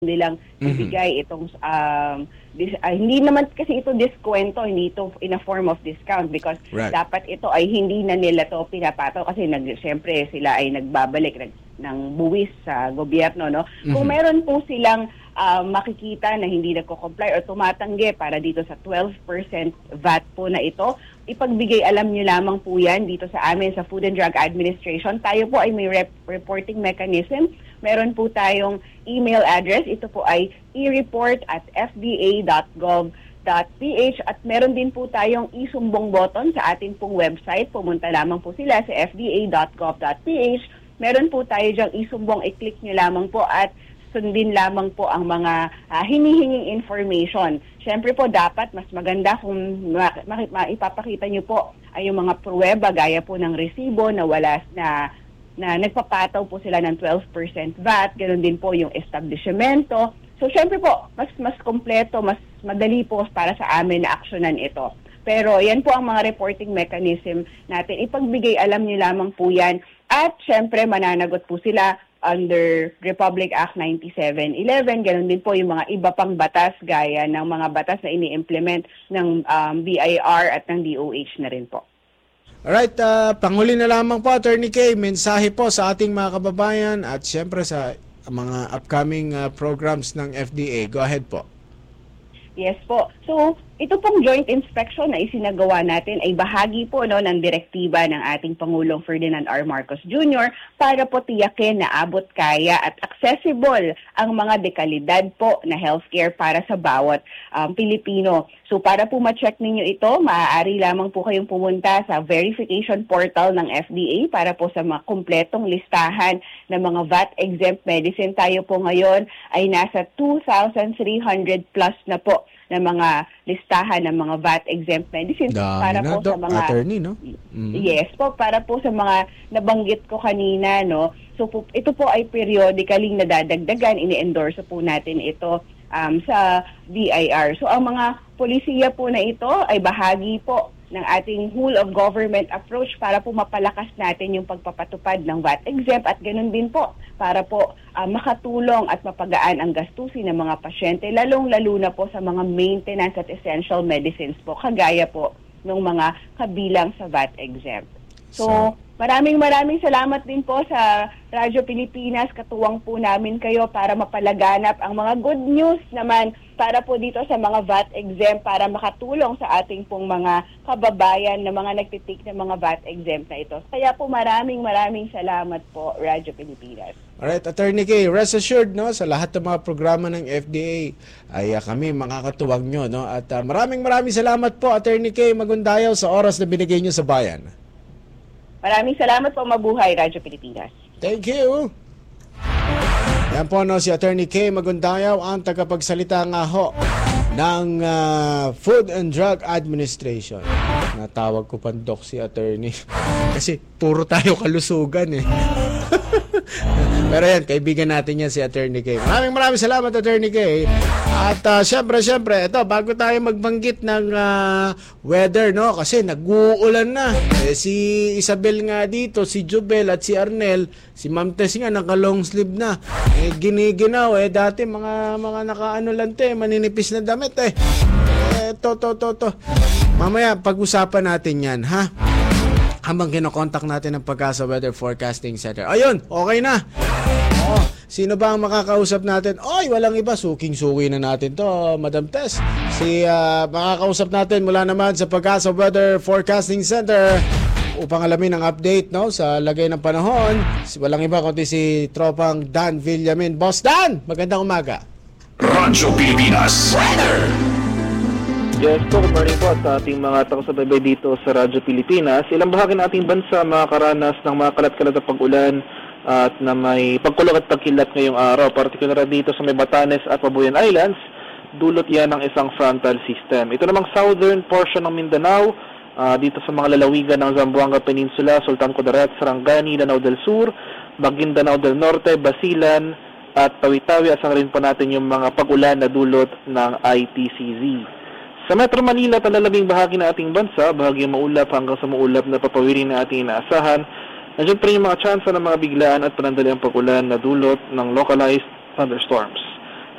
nilang ibigay itong hindi naman kasi ito diskwento, hindi ito in a form of discount because dapat ito ay hindi na nila to pinapataw kasi syempre sila ay nagbabalik ng buwis sa gobyerno, no? Kung meron po silang makikita na hindi nagko-comply or tumatanggi para dito sa 12% VAT po na ito, ipagbigay alam nyo lamang po yan dito sa amin sa Food and Drug Administration. Tayo po ay may reporting mechanism. Meron po tayong email address. Ito po ay ereport@fda.gov.ph at meron din po tayong isumbong button sa ating pong website. Pumunta lamang po sila sa fda.gov.ph. Meron po tayo dyang isumbong, i-click nyo lamang po at sundin lamang po ang mga hinihinging information. Siyempre po dapat mas maganda kung maipapakita nyo po ay yung mga pruweba gaya po ng resibo na wala na nagpapataw po sila ng 12% VAT, ganoon din po yung establishmento. So syempre po, mas kompleto, mas madali po para sa amin na aksyonan ito. Pero yan po ang mga reporting mechanism natin. Ipagbigay alam niyo lamang po yan. At syempre mananagot po sila under Republic Act 9711. Ganoon din po yung mga iba pang batas gaya ng mga batas na ini-implement ng BIR at ng DOH na rin po. Alright, panghuli na lamang po, Attorney Kay, mensahe po sa ating mga kababayan at siyempre sa mga upcoming programs ng FDA. Go ahead po. Yes po. So, ito pong joint inspection na isinagawa natin ay bahagi po ng direktiba ng ating Pangulong Ferdinand R. Marcos Jr. para po tiyakin na abot kaya at accessible ang mga dekalidad po na healthcare para sa bawat Pilipino. So, para po ma-check ninyo ito, maaari lamang po kayong pumunta sa verification portal ng FDA para po sa mga kumpletong listahan ng mga VAT-exempt medicine. Tayo po ngayon ay nasa 2,300 plus na po na mga listahan ng mga VAT-exempt medicines para po sa mga attorney, no? Yes po, para po sa mga nabanggit ko kanina, no. So ito po ay periodically nadadagdagan, ini-endorse po natin ito sa BIR. So ang mga polisiya po na ito ay bahagi po ng ating whole of government approach para po mapalakas natin yung pagpapatupad ng VAT exempt at ganun din po para po makatulong at mapagaan ang gastusin ng mga pasyente, lalong-lalo na po sa mga maintenance at essential medicines po, kagaya po ng mga kabilang sa VAT exempt. So maraming salamat din po sa Radyo Pilipinas. Katuwang po namin kayo para mapalaganap ang mga good news naman para po dito sa mga VAT exempt para makatulong sa ating pong mga kababayan na mga nagtitik ng mga VAT exempt na ito. Kaya po maraming salamat po, Radyo Pilipinas. Alright, Attorney Kay, rest assured, no, sa lahat ng mga programa ng FDA ay kami makakatuwang nyo, no? At maraming salamat po, Attorney Kay Magundayaw, sa oras na binigay nyo sa bayan. Maraming salamat po, mabuhay, Radyo Pilipinas. Thank you. Yan po, no, si Attorney Kay Magundayaw, ang tagapagsalita nga ho ng Food and Drug Administration. Natawag ko pandok si Attorney kasi puro tayo kalusugan eh. Pero yan, kaibigan natin yan si Attorney Kay. Maraming salamat, Attorney Kay. At syempre, ito, bago tayo magbanggit ng weather, no? Kasi nag-uulan na. Si Isabel nga dito, si Jubel at si Arnel, si Ma'am Tess nga, naka-long sleeve na. Giniginaw, dati mga naka-ano lang maninipis na damit Mamaya, pag-usapan natin yan, ha? Habang kinokontak natin ang Pag-asa Weather Forecasting Center. Ayun, okay na. Sino ba ang makakausap natin? Walang iba. Suking-suki na natin to, Madam Tess. Makakausap natin mula naman sa Pag-asa Weather Forecasting Center upang alamin ang update, no, sa lagay ng panahon. Walang iba kundi si tropang Dan Villamin. Boss Dan, magandang umaga. Radyo Pilipinas Weather. Yes po, good morning po sa ating mga taga-subaybay dito sa Radyo Pilipinas. Ilang bahagi ng ating bansa makakaranas ng mga kalat-kalat na pag-ulan at na may pagkulog at pagkilat ngayong araw. Partikular dito sa may Batanes at Pabuyan Islands, dulot yan ng isang frontal system. Ito namang southern portion ng Mindanao, dito sa mga lalawigan ng Zamboanga Peninsula, Sultan Kudarat, Sarangani, Lanao del Sur, Maguindanao del Norte, Basilan at Tawi-Tawi. Asahan rin po natin yung mga pag-ulan na dulot ng ITCZ. Sa Metro Manila, talalabing bahagi ng ating bansa, bahagyang maulap hanggang sa maulap na papawirin na ating inaasahan. Nandiyan pa rin yung mga tsansa ng mga biglaan at panandaliang pag-ulan na dulot ng localized thunderstorms.